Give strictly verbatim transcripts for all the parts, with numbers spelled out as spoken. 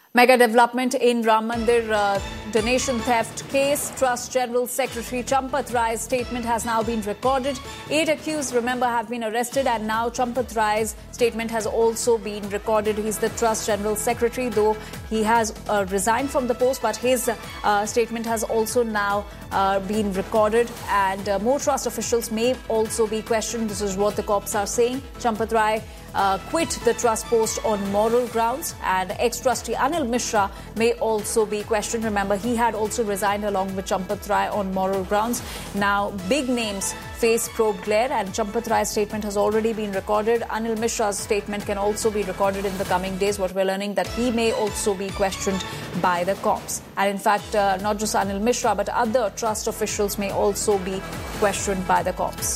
Mega development in Ram Mandir uh, donation theft case. Trust General Secretary Champat Rai's statement has now been recorded. Eight accused, remember, have been arrested, and now Champat Rai's statement has also been recorded. He's the Trust General Secretary, though he has uh, resigned from the post, but his uh, statement has also now uh, been recorded, and uh, more trust officials may also be questioned. This is what the cops are saying. Champat Rai Uh, quit the trust post on moral grounds, and ex-trustee Anil Mishra may also be questioned. Remember, he had also resigned along with Champat Rai on moral grounds. Now, big names face probe glare, and Champat Rai's statement has already been recorded. Anil Mishra's statement can also be recorded in the coming days. What we're learning that he may also be questioned by the cops. And in fact, uh, not just Anil Mishra, but other trust officials may also be questioned by the cops.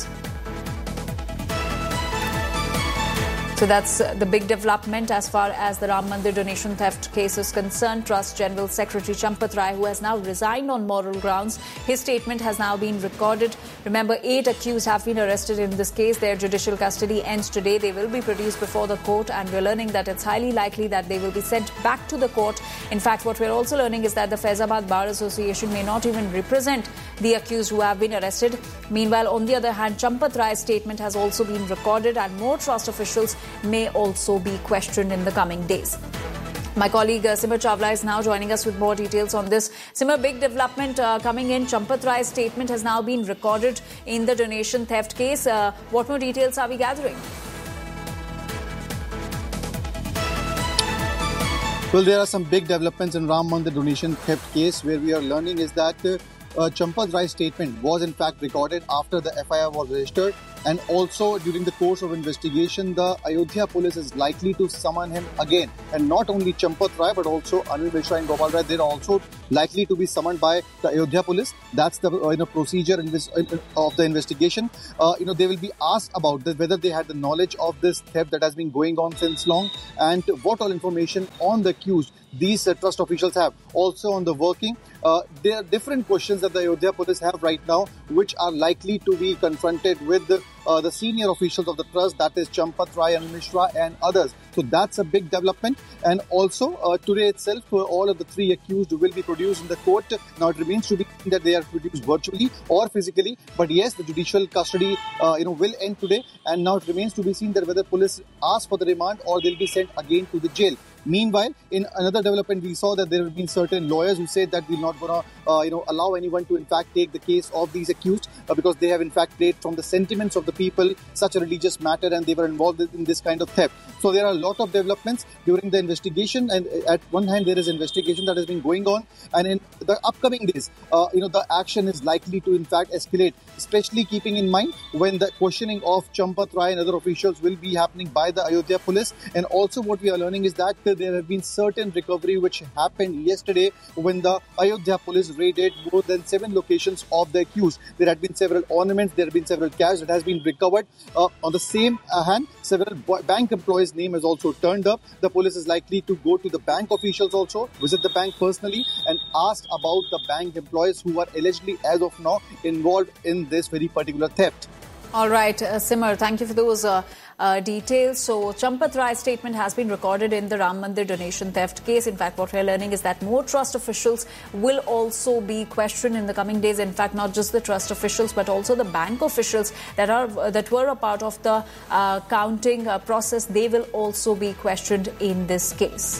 So that's the big development as far as the Ram Mandir donation theft case is concerned. Trust General Secretary Champat Rai, who has now resigned on moral grounds, his statement has now been recorded. Remember, eight accused have been arrested in this case. Their judicial custody ends today. They will be produced before the court, and we're learning that it's highly likely that they will be sent back to the court. In fact, what we're also learning is that the Faizabad Bar Association may not even represent the accused who have been arrested. Meanwhile, on the other hand, Champat Rai's statement has also been recorded, and more trust officials may also be questioned in the coming days. My colleague uh, Simar Chawla is now joining us with more details on this. Simar, big development uh, coming in. Champat Rai's statement has now been recorded in the donation theft case. Uh, what more details are we gathering? Well, there are some big developments in Ram Mandir donation theft case. Where we are learning is that uh, uh, Champat Rai's statement was in fact recorded after the F I R was registered. And also, during the course of investigation, the Ayodhya police is likely to summon him again. And not only Champat Rai, but also Anil Mishra and Gopal Rai, they're also likely to be summoned by the Ayodhya police. That's the uh, you know, procedure in this, uh, of the investigation. Uh, you know, they will be asked about this, whether they had the knowledge of this theft that has been going on since long, and what all information on the accused these uh, trust officials have. Also on the working, uh, there are different questions that the Ayodhya police have right now, which are likely to be confronted with the, uh, the senior officials of the trust, that is Champat Rai, Anil Mishra and others. So that's a big development. And also uh, today itself, uh, all of the three accused will be produced in the court. Now it remains to be seen that they are produced virtually or physically. But yes, the judicial custody uh, you know, will end today. And now it remains to be seen that whether police ask for the remand or they'll be sent again to the jail. Meanwhile, in another development, we saw that there have been certain lawyers who said that we're not going to, uh, you know, allow anyone to in fact take the case of these accused uh, because they have in fact played from the sentiments of the people such a religious matter, and they were involved in this kind of theft. So there are a lot of developments during the investigation, and at one hand there is investigation that has been going on, and in the upcoming days, uh, you know, the action is likely to in fact escalate, especially keeping in mind when the questioning of Champat Rai and other officials will be happening by the Ayodhya police. And also what we are learning is that there have been certain recovery which happened yesterday when the Ayodhya police raided more than seven locations of the accused. There had been several ornaments, there have been several cash that has been recovered. Uh, on the same hand, several bank employees' name has also turned up. The police is likely to go to the bank officials also, visit the bank personally and ask about the bank employees who are allegedly as of now involved in this very particular theft. All right, uh, Simar, thank you for those uh, uh, details. So, Champat Rai's statement has been recorded in the Ram Mandir donation theft case. In fact, what we're learning is that more trust officials will also be questioned in the coming days. In fact, not just the trust officials, but also the bank officials that are uh, that were a part of the uh, counting uh, process. They will also be questioned in this case.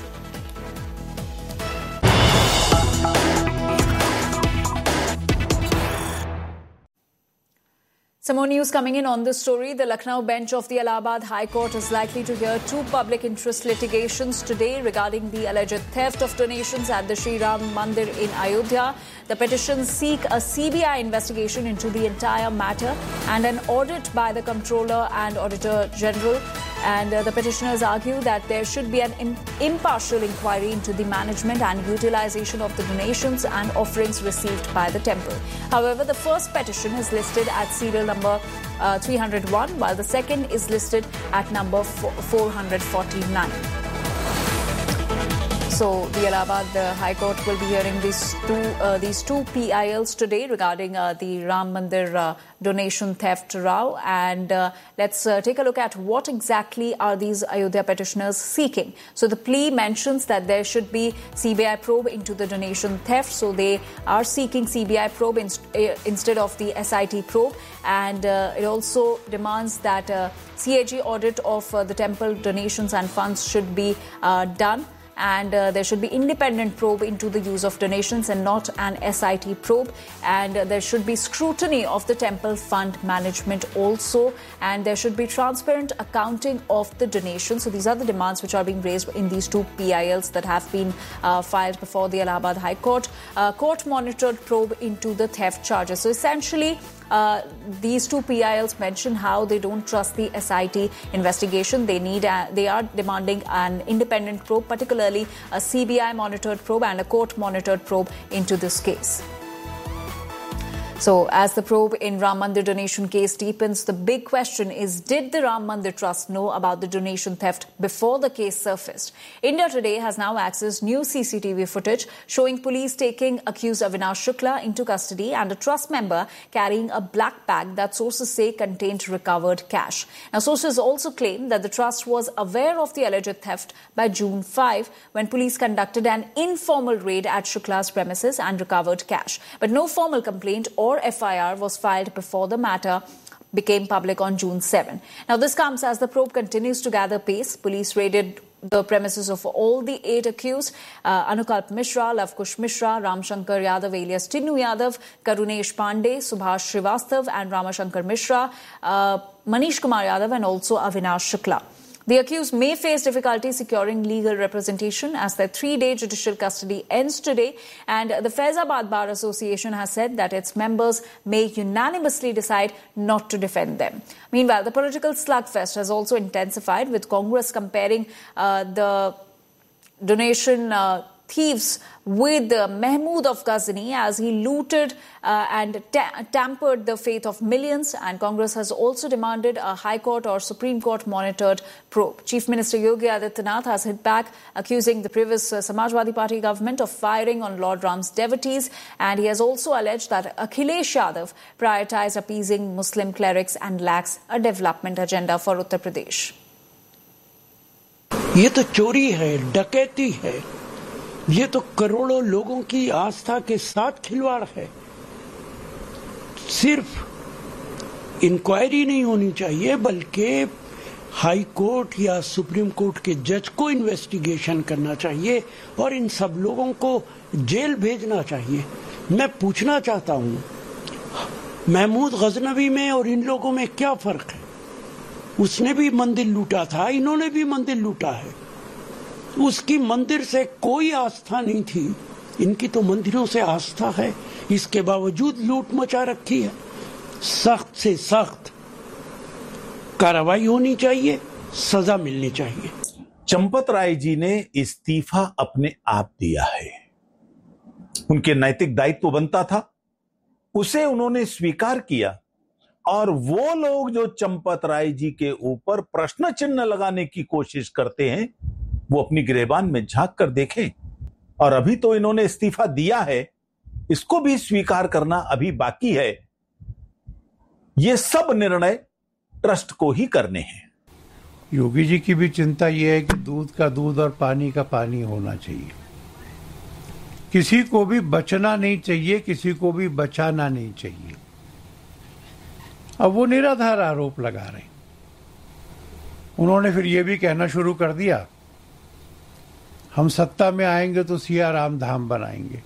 Some more news coming in on this story. The Lucknow bench of the Allahabad High Court is likely to hear two public interest litigations today regarding the alleged theft of donations at the Shri Ram Mandir in Ayodhya. The petitions seek a C B I investigation into the entire matter and an audit by the Comptroller and Auditor General. And uh, the petitioners argue that there should be an im- impartial inquiry into the management and utilization of the donations and offerings received by the temple. However, the first petition is listed at serial number uh, three hundred one, while the second is listed at number four hundred forty-nine. So the Allahabad the High Court will be hearing these two uh, these two P I Ls today regarding uh, the Ram Mandir uh, donation theft row, and uh, let's uh, take a look at what exactly are these Ayodhya petitioners seeking. So the plea mentions that there should be C B I probe into the donation theft. So they are seeking C B I probe in, uh, instead of the S I T probe, and uh, it also demands that uh, C A G audit of uh, the temple donations and funds should be uh, done. And uh, there should be independent probe into the use of donations and not an S I T probe. And uh, there should be scrutiny of the temple fund management also. And there should be transparent accounting of the donations. So these are the demands which are being raised in these two P I Ls that have been uh, filed before the Allahabad High Court. Uh, court-monitored probe into the theft charges. So essentially, Uh, these two P I Ls mention how they don't trust the S I T investigation. They need, a, they are demanding an independent probe, particularly a C B I monitored probe and a court monitored probe into this case. So as the probe in Ram Mandir donation case deepens, the big question is, did the Ram Mandir Trust know about the donation theft before the case surfaced? India Today has now accessed new C C T V footage showing police taking accused Avinash Shukla into custody and a trust member carrying a black bag that sources say contained recovered cash. Now, sources also claim that the trust was aware of the alleged theft by June fifth when police conducted an informal raid at Shukla's premises and recovered cash. But no formal complaint or or F I R was filed before the matter became public on June seventh. Now, this comes as the probe continues to gather pace. Police raided the premises of all the eight accused, uh, Anukalp Mishra, Lavkush Mishra, Ramshankar Yadav alias Tinnu Yadav, Karunesh Pandey, Subhash Srivastav and Ramashankar Mishra, uh, Manish Kumar Yadav and also Avinash Shukla. The accused may face difficulty securing legal representation as their three-day judicial custody ends today, and the Faizabad Bar Association has said that its members may unanimously decide not to defend them. Meanwhile, the political slugfest has also intensified, with Congress comparing uh, the donation uh, thieves with uh, Mahmood of Ghazni as he looted uh, and ta- tampered the faith of millions. And Congress has also demanded a High Court or Supreme Court monitored probe. Chief Minister Yogi Adityanath has hit back, accusing the previous uh, Samajwadi Party government of firing on Lord Ram's devotees. And he has also alleged that Akhilesh Yadav prioritized appeasing Muslim clerics and lacks a development agenda for Uttar Pradesh. ये तो चोरी है, डकैती है, ये तो करोड़ों लोगों की आस्था के साथ खिलवाड़ है। सिर्फ इंक्वायरी नहीं होनी चाहिए, बल्कि हाई कोर्ट या सुप्रीम कोर्ट के जज को इन्वेस्टिगेशन करना चाहिए और इन सब लोगों को जेल भेजना चाहिए। मैं पूछना चाहता हूं, महमूद गजनवी में और इन लोगों में क्या फर्क है? उसने भी मंदिर लूटा था, इन्होंने भी मंदिर लूटा है। उसकी मंदिर से कोई आस्था नहीं थी, इनकी तो मंदिरों से आस्था है। इसके बावजूद लूट मचा रखी है। सख्त से सख्त कार्रवाई होनी चाहिए, सजा मिलनी चाहिए। चंपत राय जी ने इस्तीफा अपने आप दिया है। उनके नैतिक दायित्व बनता था, उसे उन्होंने स्वीकार किया। और वो लोग जो चंपत राय जी के ऊपर प्रश्न चिन्ह लगाने की कोशिश करते हैं, वो अपनी गिरेबान में झांक कर देखें। और अभी तो इन्होंने इस्तीफा दिया है, इसको भी स्वीकार करना अभी बाकी है। ये सब निर्णय ट्रस्ट को ही करने हैं। योगी जी की भी चिंता यह है कि दूध का दूध और पानी का पानी होना चाहिए। किसी को भी बचना नहीं चाहिए, किसी को भी बचाना नहीं चाहिए। अब वो निराधार आरोप लगा रहे हैं। उन्होंने फिर ये भी कहना शुरू कर दिया, हम सत्ता में आएंगे तो सिया राम धाम बनाएंगे।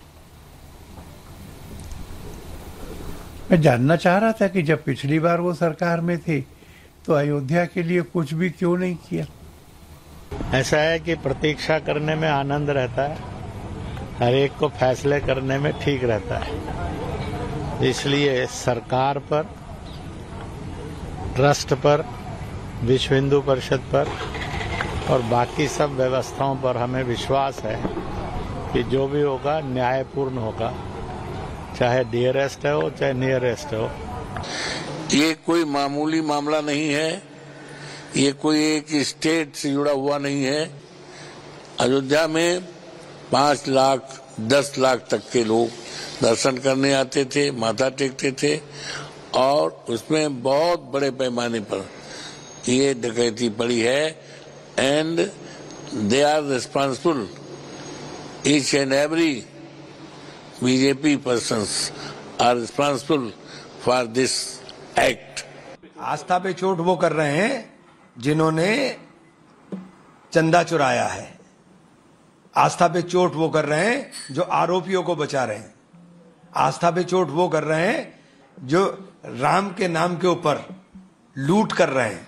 मैं जानना चाह रहा था कि जब पिछली बार वो सरकार में थे तो अयोध्या के लिए कुछ भी क्यों नहीं किया। ऐसा है कि प्रतीक्षा करने में आनंद रहता है, हर एक को फैसले करने में ठीक रहता है। इसलिए सरकार पर, ट्रस्ट पर, विश्व हिंदू परिषद पर और बाकी सब व्यवस्थाओं पर हमें विश्वास है कि जो भी होगा न्यायपूर्ण होगा, चाहे डियरेस्ट हो चाहे नियरेस्ट हो। ये कोई मामूली मामला नहीं है, ये कोई एक स्टेट से जुड़ा हुआ नहीं है। अयोध्या में पांच लाख दस लाख तक के लोग दर्शन करने आते थे, माथा टेकते थे और उसमें बहुत बड़े पैमाने पर ये डकैती पड़ी है and they are responsible, each and every BJP persons are responsible for this act. आस्था पे चोट वो कर रहे हैं जिन्होंने चंदा चुराया है, आस्था पे चोट वो कर रहे हैं जो आरोपियों को बचा रहे हैं, आस्था पे चोट वो कर रहे हैं जो राम के नाम के ऊपर लूट कर रहे हैं।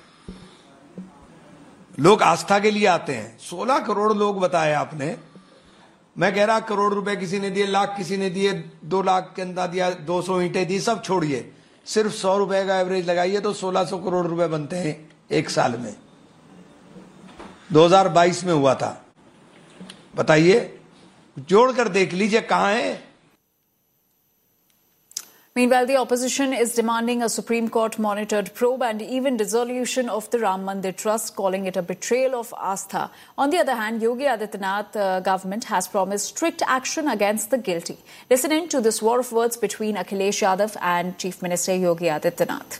लोग आस्था के लिए आते हैं। सोलह करोड़ लोग बताए आपने, मैं कह रहा करोड़ रुपए किसी ने दिए, लाख किसी ने दिए, दो लाख के अंदर दिया, दो सौ ईंटें दी, सब छोड़िए, सिर्फ सौ रुपए का एवरेज लगाइए तो सोलह सौ करोड़ रुपए बनते हैं एक साल में। दो हज़ार बाईस में हुआ था, बताइए, जोड़कर देख लीजिए कहां है। Meanwhile, the opposition is demanding a Supreme Court-monitored probe and even dissolution of the Ram Mandir Trust, calling it a betrayal of Astha. On the other hand, Yogi Adityanath uh, government has promised strict action against the guilty. Listen in to this war of words between Akhilesh Yadav and Chief Minister Yogi Adityanath.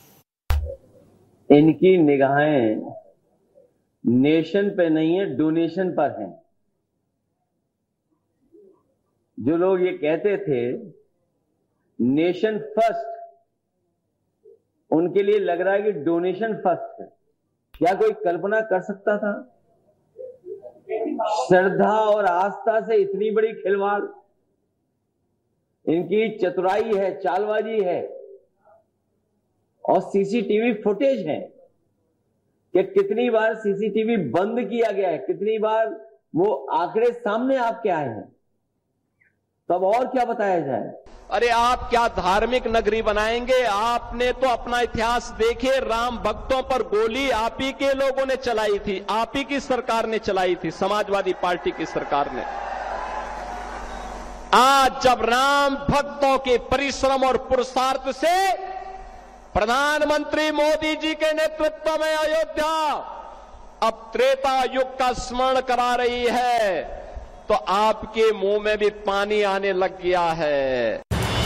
इनकी निगाहें nation पे नहीं है, donation पर हैं। जो लोग ये कहते थे नेशन फर्स्ट, उनके लिए लग रहा है कि डोनेशन फर्स्ट है। क्या कोई कल्पना कर सकता था श्रद्धा और आस्था से इतनी बड़ी खिलवाड़? इनकी चतुराई है, चालबाजी है और सीसीटीवी फुटेज है कि कितनी बार सीसीटीवी बंद किया गया है, कितनी बार वो आंकड़े सामने आपके आए हैं। तब और क्या बताया जाए? अरे आप क्या धार्मिक नगरी बनाएंगे? आपने तो अपना इतिहास देखे, राम भक्तों पर गोली आप ही के लोगों ने चलाई थी, आप ही की सरकार ने चलाई थी, समाजवादी पार्टी की सरकार ने। आज जब राम भक्तों के परिश्रम और पुरुषार्थ से प्रधानमंत्री मोदी जी के नेतृत्व में अयोध्या अब त्रेता युग का स्मरण करा रही है, तो आपके मुंह में भी पानी आने लग गया है।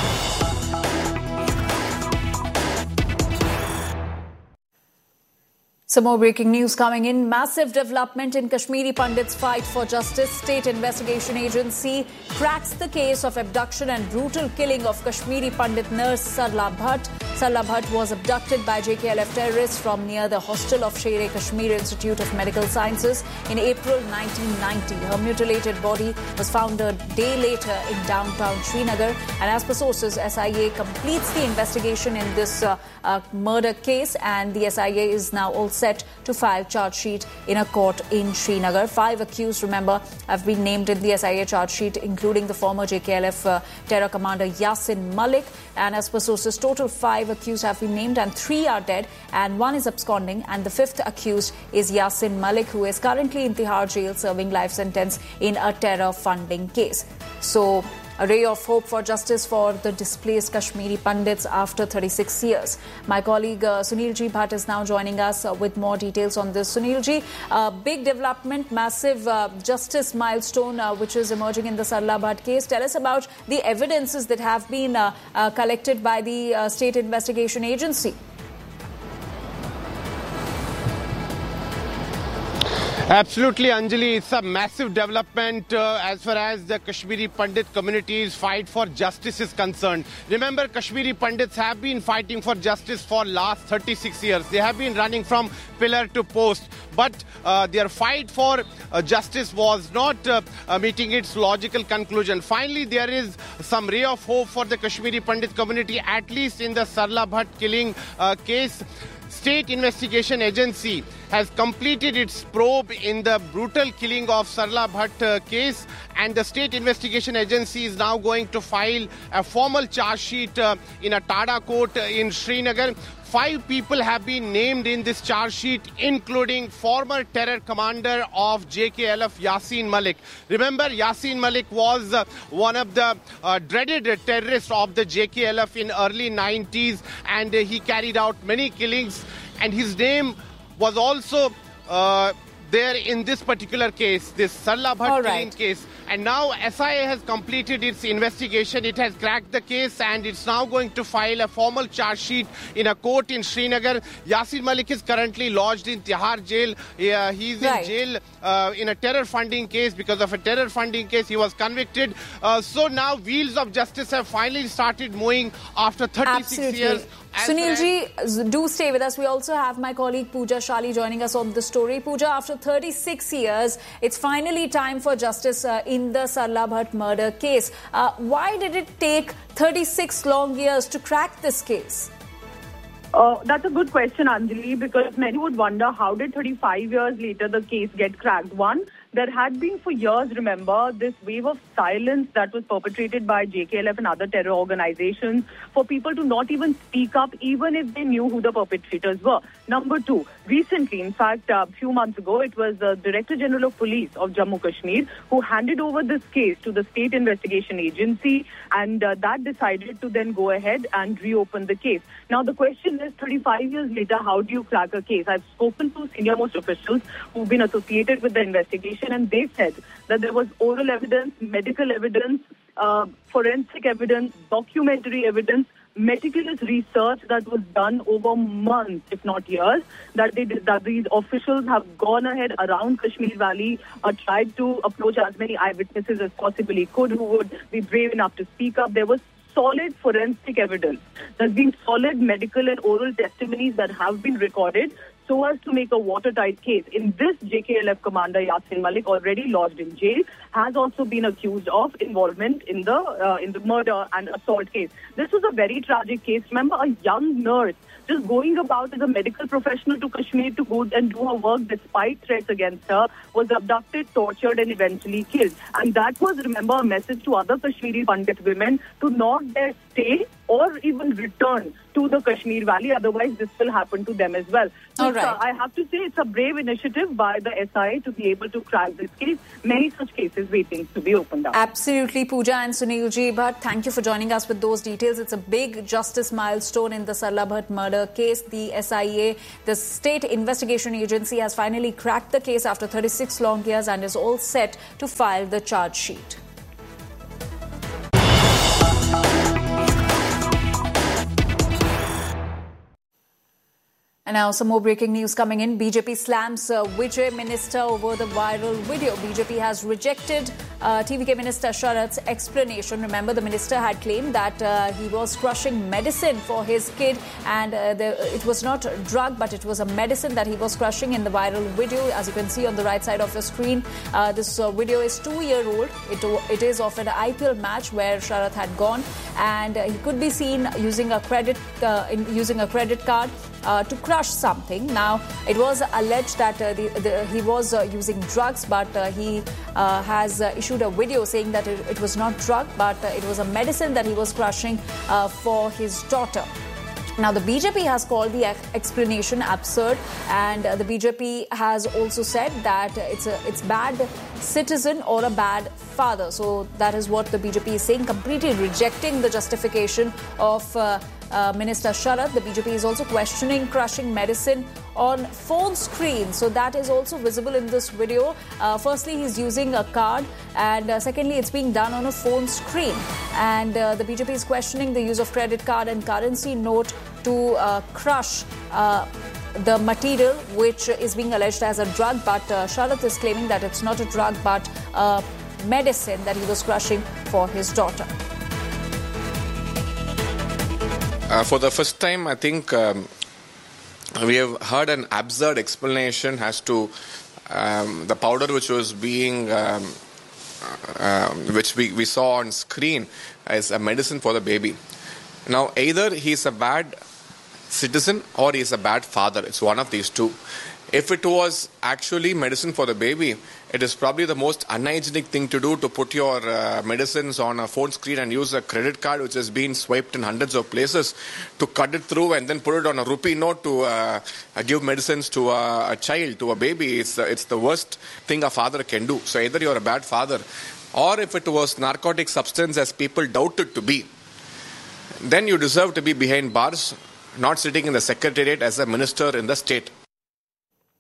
Some more breaking news coming in. Massive development in Kashmiri Pandits' fight for justice. State Investigation Agency cracks the case of abduction and brutal killing of Kashmiri Pandit nurse Sarla Bhatt. Sarla Bhatt was abducted by J K L F terrorists from near the hostel of Sher-e-Kashmir Institute of Medical Sciences in April nineteen ninety. Her mutilated body was found a day later in downtown Srinagar. And as per sources, S I A completes the investigation in this uh, uh, murder case, and the S I A is now also set to file charge sheet in a court in Srinagar. Five accused, remember, have been named in the S I A charge sheet, including the former J K L F uh, terror commander Yasin Malik. And as per sources, total five accused have been named and three are dead and one is absconding. And the fifth accused is Yasin Malik, who is currently in Tihar jail serving life sentence in a terror funding case. So, a ray of hope for justice for the displaced Kashmiri Pandits after thirty-six years. My colleague uh, Sunil G. Bhatt is now joining us uh, with more details on this. Sunil G, uh, big development, massive uh, justice milestone uh, which is emerging in the Sarla Bhatt case. Tell us about the evidences that have been uh, uh, collected by the uh, State Investigation Agency. Absolutely, Anjali. It's a massive development uh, as far as the Kashmiri Pandit community's fight for justice is concerned. Remember, Kashmiri Pandits have been fighting for justice for last thirty-six years. They have been running from pillar to post. But uh, their fight for uh, justice was not uh, uh, meeting its logical conclusion. Finally, there is some ray of hope for the Kashmiri Pandit community, at least in the Sarla Bhatt killing uh, case. State Investigation Agency has completed its probe in the brutal killing of Sarla Bhatt uh, case, and the State Investigation Agency is now going to file a formal charge sheet uh, in a Tada court uh, in Srinagar. Five people have been named in this charge sheet, including former terror commander of J K L F, Yasin Malik. Remember, Yasin Malik was uh, one of the uh, dreaded terrorists of the J K L F in early nineties, and uh, he carried out many killings, and his name was also uh, there in this particular case, this Sarla Bhatt All killing right. case. And now S I A has completed its investigation. It has cracked the case and it's now going to file a formal charge sheet in a court in Srinagar. Yasir Malik is currently lodged in Tihar jail. Uh, he's Right. in jail uh, in a terror funding case. Because of a terror funding case, he was convicted. Uh, so now wheels of justice have finally started moving after thirty-six Absolutely. years. As Sunil far as- ji, do stay with us. We also have my colleague Pooja Shali joining us on the story. Pooja, after thirty-six years, it's finally time for justice uh, in the Sarla Bhatt murder case. Uh, why did it take thirty-six long years to crack this case? Uh, that's a good question, Anjali, because many would wonder how did thirty-five years later the case get cracked? One, there had been for years, remember, this wave of silence that was perpetrated by J K L F and other terror organizations for people to not even speak up, even if they knew who the perpetrators were. Number two, recently, in fact, a few months ago, it was the Director General of Police of Jammu Kashmir who handed over this case to the State Investigation Agency, and uh, that decided to then go ahead and reopen the case. Now, the question is, thirty-five years later, how do you crack a case? I've spoken to senior-most officials who've been associated with the investigation, and they said that there was oral evidence, medical evidence, uh, forensic evidence, documentary evidence, meticulous research that was done over months, if not years, that they did, that these officials have gone ahead around Kashmir Valley, uh, tried to approach as many eyewitnesses as possibly could who would be brave enough to speak up. There was solid forensic evidence. There's been solid medical and oral testimonies that have been recorded so as to make a watertight case. In this, J K L F commander Yasir Malik, already lodged in jail, has also been accused of involvement in the uh, in the murder and assault case. This was a very tragic case. Remember, a young nurse just going about as a medical professional to Kashmir to go and do her work despite threats against her, was abducted, tortured and eventually killed. And that was, remember, a message to other Kashmiri Pandit women to not dare stay or even return to the Kashmir Valley. Otherwise, this will happen to them as well. So All right. uh, I have to say it's a brave initiative by the S I A to be able to crack this case. Many such cases waiting to be opened up. Absolutely, Pooja and Sunil ji. But thank you for joining us with those details. It's a big justice milestone in the Sarla Bhatt murder case. The S I A, the State Investigation Agency, has finally cracked the case after thirty-six long years and is all set to file the charge sheet. And now some more breaking news coming in. B J P slams uh, Vijay Minister over the viral video. B J P has rejected uh, T V K Minister Sharath's explanation. Remember, the minister had claimed that uh, he was crushing medicine for his kid, and uh, the, it was not a drug, but it was a medicine that he was crushing in the viral video. As you can see on the right side of your screen, uh, this uh, video is two-year-old. It, it is of an I P L match where Sharath had gone, and uh, he could be seen using a credit uh, in, using a credit card Uh, to crush something. Now, it was alleged that uh, the, the, he was uh, using drugs, but uh, he uh, has uh, issued a video saying that it, it was not drug, but uh, it was a medicine that he was crushing uh, for his daughter. Now, the B J P has called the explanation absurd, and uh, the B J P has also said that it's a it's bad citizen or a bad father. So that is what the B J P is saying, completely rejecting the justification of uh, uh, Minister Sharath. The B J P is also questioning crushing medicine on phone screen. So that is also visible in this video. Uh, firstly, he's using a card, and uh, secondly, it's being done on a phone screen. And uh, the B J P is questioning the use of credit card and currency note to uh, crush uh, the material which is being alleged as a drug. But uh, Sharath is claiming that it's not a drug but a medicine that he was crushing for his daughter. Uh, for the first time, I think um, we have heard an absurd explanation as to um, the powder which was being, um, uh, which we, we saw on screen as a medicine for the baby. Now, either he's a bad citizen or he's a bad father. It's one of these two. If it was actually medicine for the baby, it is probably the most unhygienic thing to do, to put your uh, medicines on a phone screen and use a credit card which has been swiped in hundreds of places to cut it through and then put it on a rupee note to uh, give medicines to a, a child, to a baby. It's, uh, it's the worst thing a father can do. So either you're a bad father, or if it was narcotic substance as people doubt it to be, then you deserve to be behind bars, not sitting in the secretariat as a minister in the state.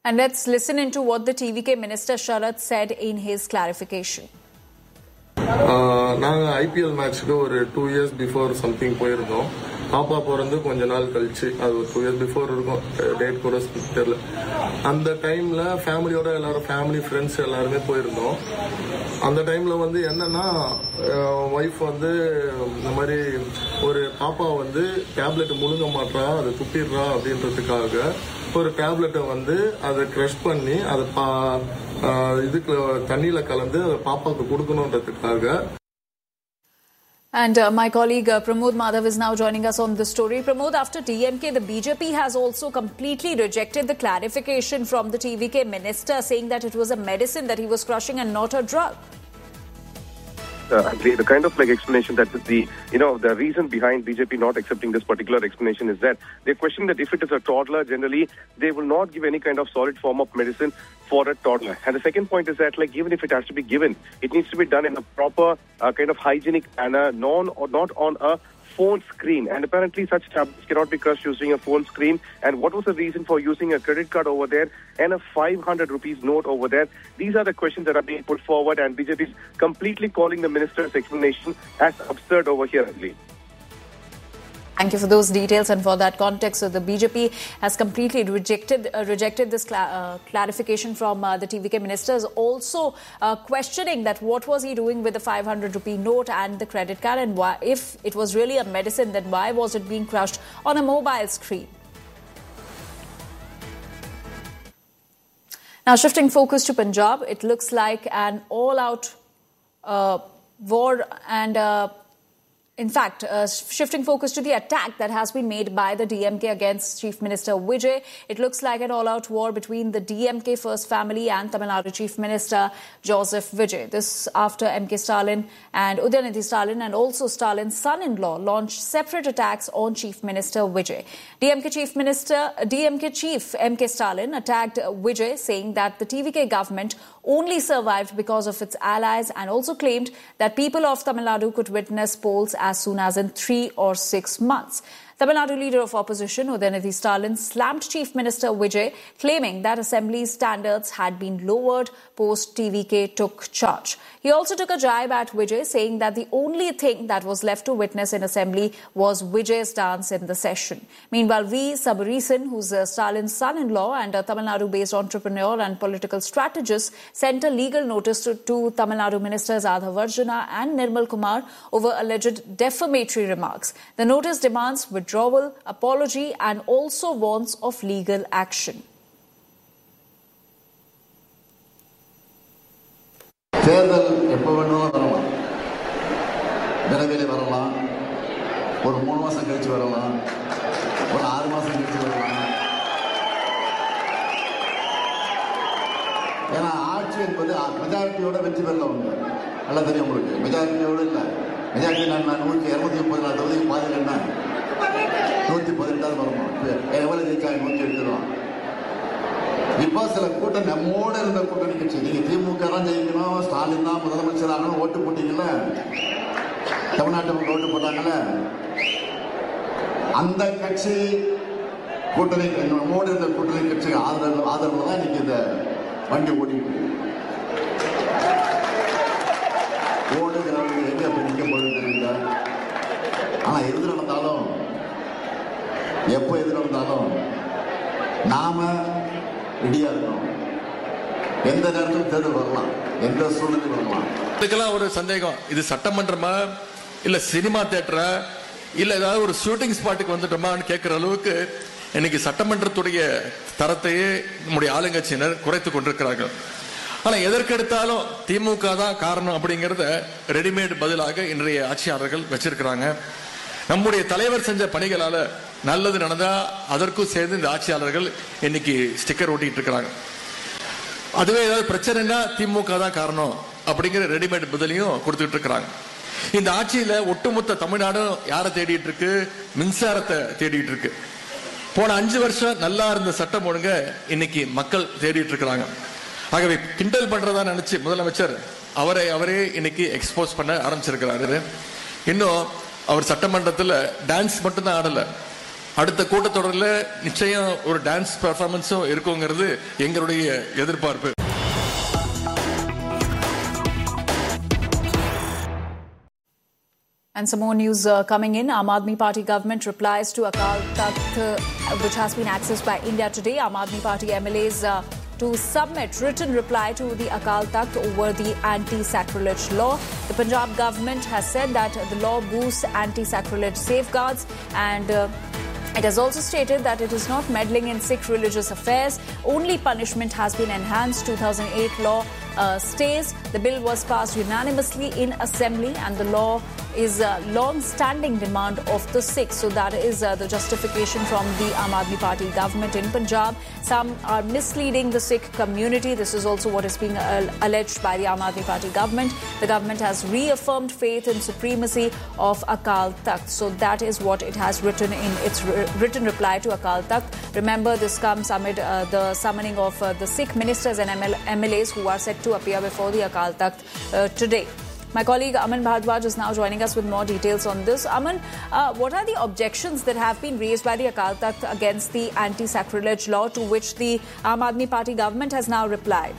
And let's listen into what the T V K Minister Sharath said in his clarification. நாங்கள் IPL மேட்ச்க்கு ஒரு two years before something போயிருந்தோம். பாப்பா பிறந்து கொஞ்ச நாள் கழிச்சு, அது ஒரு டூ இயர்ஸ் பிஃபோர் இருக்கும், டேட் கூட தெரியல. அந்த டைம்ல ஃபேமிலியோட எல்லாரும் ஃபேமிலி ஃப்ரெண்ட்ஸ் எல்லாருமே போயிருந்தோம். அந்த டைம்ல வந்து என்னன்னா ஒய்ஃப் வந்து இந்த மாதிரி ஒரு பாப்பா வந்து டேப்லெட் முழுங்க மாட்டா, அதை துப்பிடுறா அப்படின்றதுக்காக ஒரு டேப்லெட்டை வந்து அதை க்ரஷ் பண்ணி அதை இதுக்கு தண்ணியில கலந்து அதை பாப்பாக்கு கொடுக்கணுன்றதுக்காக. And uh, my colleague uh, Pramod Madhav is now joining us on this story. Pramod, after D M K, the B J P has also completely rejected the clarification from the T V K minister, saying that it was a medicine that he was crushing and not a drug. Uh, the, the kind of like explanation that the, you know, the reason behind B J P not accepting this particular explanation is that they question that if it is a toddler, generally they will not give any kind of solid form of medicine for a toddler. And the second point is that, like, even if it has to be given, it needs to be done in a proper uh, kind of hygienic manner, non or not on a phone screen. And apparently such tablets cannot be crushed using a phone screen. And what was the reason for using a credit card over there and a five hundred rupees note over there? These are the questions that are being put forward, and B J P is completely calling the minister's explanation as absurd over here, I believe. Thank you for those details and for that context. So the B J P has completely rejected uh, rejected this cla uh, clarification from uh, the T V K ministers, also uh, questioning that what was he doing with the five hundred rupee note and the credit card, and why, if it was really a medicine, then why was it being crushed on a mobile screen? Now, shifting focus to Punjab, it looks like an all-out uh, war and uh, In fact, uh, shifting focus to the attack that has been made by the D M K against Chief Minister Vijay, it looks like an all-out war between the D M K First Family and Tamil Nadu Chief Minister Joseph Vijay. This after M K Stalin and Udayanidhi Stalin and also Stalin's son-in-law launched separate attacks on Chief Minister Vijay. D M K Chief Minister, D M K Chief M K Stalin attacked Vijay, saying that the T V K government only survived because of its allies, and also claimed that people of Tamil Nadu could witness polls as soon as in three or six months. Tamil Nadu leader of opposition Udayanidhi Stalin slammed Chief Minister Vijay, claiming that assembly standards had been lowered post T V K took charge. He also took a jibe at Vijay, saying that the only thing that was left to witness in assembly was Vijay's dance in the session. Meanwhile, V. Sabarisan, who's uh, Stalin's son-in-law and a Tamil Nadu-based entrepreneur and political strategist, sent a legal notice to, to Tamil Nadu ministers Adhav Arjuna and Nirmal Kumar over alleged defamatory remarks. The notice demands withdrawal, apology, and also warns of legal action. தேர்தல் எப்போ வேணும்னு வரலாம், விரைவில் வரலாம், ஒரு மூணு மாசம் கழிச்சு வரலாம், ஒரு ஆறு மாசம் கழிச்சு வரலாம். ஏன்னா ஆட்சி என்பது மெஜாரிட்டியோட வெற்றி பெறல ஒன்று நல்லா தெரியும் உங்களுக்கு. மெஜாரிட்டியோட இல்லை, மெஜாரிட்டி நான் நூற்றி இருநூத்தி முப்பது நாலு தொகுதிக்கு பாதியில் என்ன நூத்தி பதினெட்டாவது வரணும். எவ்வளவு ஜெயிச்சாங்க? நூத்தி எடுத்துருவோம். இப்போ சில கூட்டம் நம்மோட இருந்த கூட்டணி கட்சி, நீங்க திமுக தான் ஜெயிக்கணும், ஸ்டாலின் தான் முதலமைச்சர் ஆகணும் ஓட்டு போட்டீங்கல்ல, தமிழ்நாட்டு ஓட்டு போட்டாங்கல்ல, அந்த கட்சி கூட்டணி நம்மோடு இருந்த கூட்டணி கட்சி ஆதரவு ஆதரவுல தான் இன்னைக்கு இந்த வண்டி ஓடிட்டு ஓடுகிறவங்க எங்க போய் நிற்க போறது தெரியல. ஆனா எது நடந்தாலும் எப்போ எது நடந்தாலும் நாம ரெடியா இருக்கணும். எந்த நேரத்தில் தேர்தல் வரலாம், எந்த சூழ்நிலை வரலாம். இதுக்கெல்லாம் ஒரு சந்தேகம், இது சட்டமன்றமா இல்ல சினிமா தியேட்டரா இல்ல ஏதாவது ஒரு ஷூட்டிங் ஸ்பாட்டுக்கு வந்துட்டோமான்னு கேட்கிற அளவுக்கு இன்னைக்கு சட்டமன்றத்துடைய தரத்தையே நம்முடைய ஆளுங்கட்சியினர் குறைத்து கொண்டிருக்கிறார்கள். ஆனா எதற்கெடுத்தாலும் திமுக தான் காரணம் அப்படிங்கறத ரெடிமேட் பதிலாக இன்றைய ஆட்சியாளர்கள் வச்சிருக்கிறாங்க. நம்முடைய தலைவர் செஞ்ச பணிகளால நல்லது நடந்தா அதற்கும் சேர்ந்து இந்த ஆட்சியாளர்கள் இன்னைக்கு ஸ்டிக்கர் ஓட்டிட்டு இருக்கிறாங்க. அதுவே ஏதாவது பிரச்சனைனா திமுக தான் காரணம் அப்படிங்கிற ரெடிமேட் பதிலையும் கொடுத்துட்டு இருக்கிறாங்க. இந்த ஆட்சியில ஒட்டுமொத்த தமிழ்நாடும் யாரை தேடிட்டு இருக்கு? மின்சாரத்தை தேடிட்டு இருக்கு. போன அஞ்சு வருஷம் நல்லா இருந்த சட்டம் ஒழுங்க இன்னைக்கு மக்கள் தேடிட்டு இருக்கிறாங்க. ஆகவே கிண்டல் பண்றதா நினைச்சு முதலமைச்சர் அவரை அவரே இன்னைக்கு எக்ஸ்போஸ் பண்ண ஆரம்பிச்சிருக்கிறாரு. இன்னும் அவர் சட்டமன்றத்தில் டான்ஸ் மட்டும் தான் ஆடல, அடுத்த கூட்டத்தொடரில் நிச்சயம் ஒரு டான்ஸ் பெர்ஃபார்மன்ஸும் இருக்குங்கிறது எங்களுடைய எதிர்பார்ப்பு. And some more news uh, coming in. Aam Aadmi Party government replies to Akal Takht, uh, which has been accessed by India Today. Aam Aadmi Party M L As uh, to submit written reply to the Akal Takht over the anti-sacrilege law. The Punjab government has said that the law boosts anti-sacrilege safeguards, and uh, it has also stated that it is not meddling in Sikh religious affairs. Only punishment has been enhanced. two thousand eight law uh, stays. The bill was passed unanimously in Assembly, and the law is a long-standing demand of the Sikhs. So that is uh, the justification from the Aam Aadmi Party government in Punjab. Some are misleading the Sikh community. This is also what is being uh, alleged by the Aam Aadmi Party government. The government has reaffirmed faith in supremacy of Akal Takht. So that is what it has written in its re- written reply to Akal Takht. Remember, this comes amid uh, the summoning of uh, the Sikh ministers and M L- M L As who are set to appear before the Akal Takht uh, today. My colleague Aman Bhardwaj is now joining us with more details on this. Aman, uh, what are the objections that have been raised by the Akal Takht against the anti-sacrilege law, to which the Aam Aadmi Party government has now replied?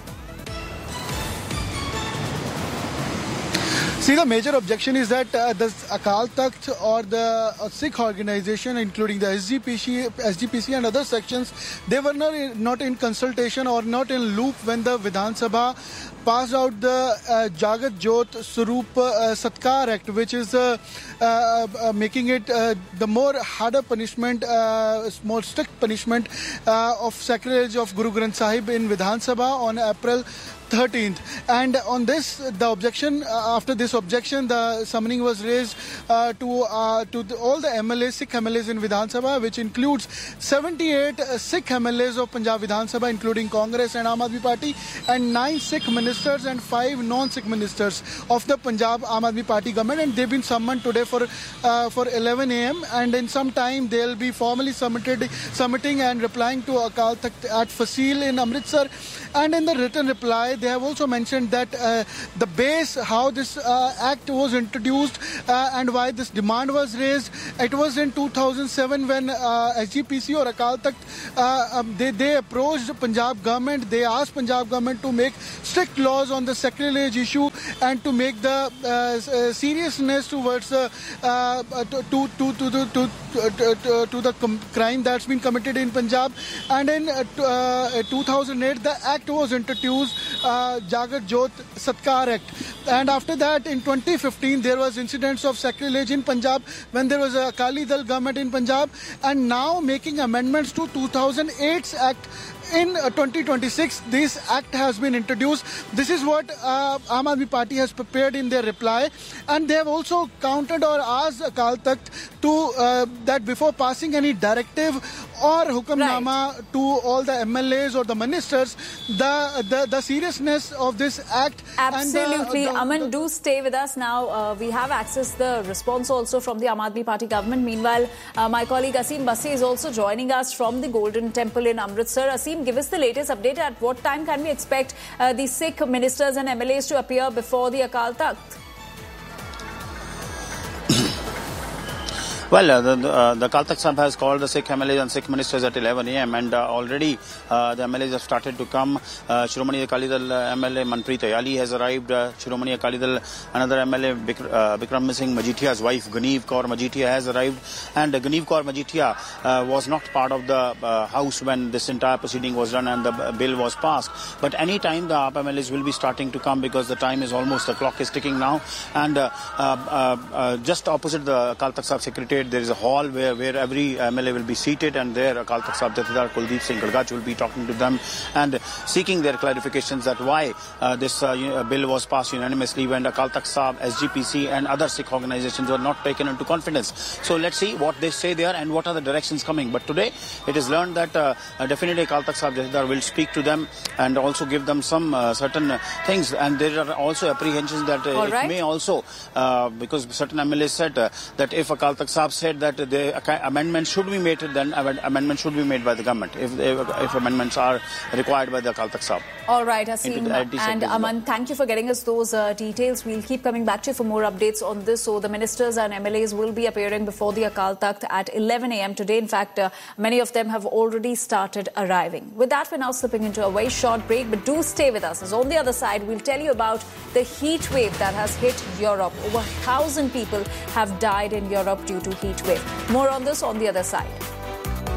See, the major objection is that uh, the Akal Takht or the uh, Sikh organization, including the S G P C, S G P C and other sections, they were not in, not in consultation or not in loop when the Vidhan Sabha passed out the uh, Jagat Jot Swaroop uh, Satkar Act, which is uh, uh, uh, making it uh, the more harder punishment, uh, more strict punishment uh, of sacrilege of Guru Granth Sahib in Vidhan Sabha on April thirteenth. And on this, the objection, uh, after this objection, the summoning was raised uh, to uh, to the, all the M L As, Sikh M L As in Vidhan Sabha, which includes seventy-eight uh, Sikh M L As of Punjab Vidhan Sabha, including Congress and Aam Aadmi Party, and nine Sikh ministers and five non-Sikh ministers of the Punjab Aam Aadmi Party government. And they've been summoned today for uh, for eleven a m and in some time they'll be formally submitted, submitting and replying to Akal Takht at Fasil in Amritsar. And in the written reply, they have also mentioned that uh, the base, how this uh, act was introduced uh, and why this demand was raised, it was in two thousand seven when uh, S G P C or Akal Takht, uh, um, they, they approached the Punjab government. They asked Punjab government to make strict laws on the sacrilege issue and to make the uh, seriousness towards uh, uh, to, to, to, to, to, to, to, to the crime that's been committed in Punjab. And in uh, uh, two thousand eight, the act was introduced, uh, Jagat Jot Satkar Act. And after that, in twenty fifteen, there was incidents of sacrilege in Punjab when there was a Akali Dal government in Punjab. And now making amendments to two thousand eight's Act. In uh, twenty twenty-six, this act has been introduced. This is what uh, Aam Aadmi Party has prepared in their reply. And they have also countered or asked Akal Takht to uh, that before passing any directive or hukamnama right. to all the M L As or the ministers, the the, the seriousness of this act. Absolutely. And the, the, Aman, the, do stay with us now. Uh, we have accessed the response also from the Aam Aadmi Party government. Meanwhile, uh, my colleague Aseem Basi is also joining us from the Golden Temple in Amritsar. Aseem, give us the latest update. At what time can we expect uh, the Sikh ministers and M L As to appear before the Akal Takht? Well, uh, the, the, uh, the Akal Takht Sahib has called the Sikh M L As and Sikh ministers at eleven a m and uh, already uh, the M L As have started to come. Uh, Shiromani Akali Dal uh, M L A Manpreet Ayali has arrived. Uh, Shiromani Akali Dal, another M L A, Bik- uh, Bikram Singh Majitia's wife, Ganeev Kaur Majitia, has arrived. And uh, Ganeev Kaur Majitia uh, was not part of the uh, house when this entire proceeding was done and the uh, bill was passed. But any time the A P M L As will be starting to come because the time is almost, the clock is ticking now. And uh, uh, uh, just opposite the Akal Takht Sahib Secretariat, there is a hall where, where every M L A will be seated, and there Akal Takht Sahib Jathedar Kuldeep Singh Gadgaj will be talking to them and seeking their clarifications that why uh, this uh, bill was passed unanimously when Akal Takht Sahib, S G P C and other Sikh organizations were not taken into confidence. So let's see what they say there and what are the directions coming. But today it is learned that uh, definitely Akal Takht Sahib Jathedar will speak to them and also give them some uh, certain things, and there are also apprehensions that uh, it right. may also uh, because certain M L As said uh, that if Akal Takht Sahib said that the amendments should be made, then amendments should be made by the government if they, if amendments are required by the Akal Takht Sahib. All right, Haseem and Aman, thank you for getting us those uh, details. We'll keep coming back to you for more updates on this. So the ministers and M L As will be appearing before the Akal Takht at eleven a m today. In fact, uh, many of them have already started arriving. With that, we're now slipping into a very short break, but do stay with us, as on the other side, we'll tell you about the heat wave that has hit Europe. Over a thousand people have died in Europe due to heat wave. More on this on the other side.